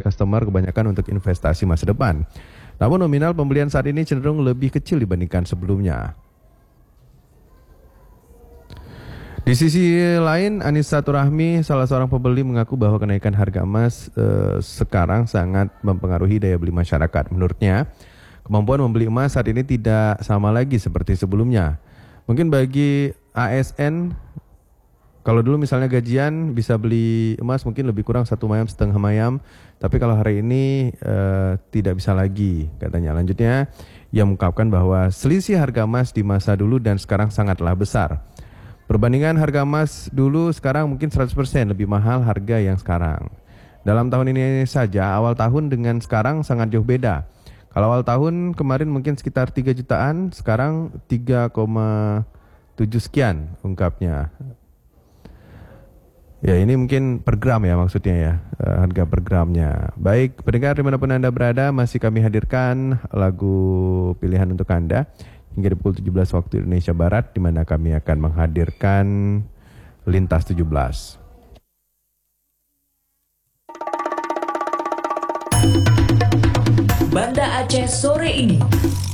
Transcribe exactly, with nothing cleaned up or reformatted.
customer kebanyakan untuk investasi masa depan. Namun nominal pembelian saat ini cenderung lebih kecil dibandingkan sebelumnya. Di sisi lain, Anissa Turahmi, salah seorang pembeli, mengaku bahwa kenaikan harga emas eh, sekarang sangat mempengaruhi daya beli masyarakat. Menurutnya, kemampuan membeli emas saat ini tidak sama lagi seperti sebelumnya. Mungkin bagi A S N, kalau dulu misalnya gajian bisa beli emas mungkin lebih kurang satu mayam, setengah mayam. Tapi kalau hari ini eh, tidak bisa lagi, katanya. Lanjutnya, ia mengungkapkan bahwa selisih harga emas di masa dulu dan sekarang sangatlah besar. Perbandingan harga emas dulu sekarang mungkin seratus persen lebih mahal harga yang sekarang. Dalam tahun ini saja, awal tahun dengan sekarang sangat jauh beda. Kalau awal tahun kemarin mungkin sekitar tiga jutaan, sekarang tiga koma tujuh sekian ungkapnya. Ya, ini mungkin per gram ya maksudnya ya, harga per gramnya. Baik, pendengar dimanapun Anda berada, masih kami hadirkan lagu pilihan untuk Anda hingga di pukul tujuh belas waktu Indonesia Barat, di mana kami akan menghadirkan Lintas tujuh belas. Banda Aceh sore ini.